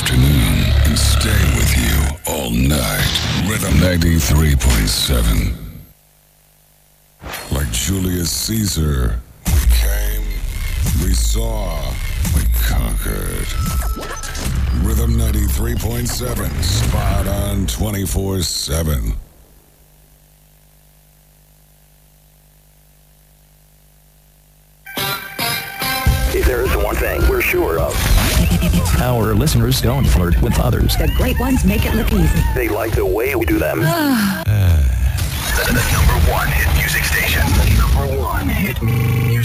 afternoon and stay with you all night. Rhythm 93.7. Like Julius Caesar, we came, we saw, we conquered. Rhythm 93.7, spot on 24/7. If there is one thing we're sure of, our listeners don't flirt with others. The great ones make it look easy. they like the way we do them. The number one hit music station. The number one hit music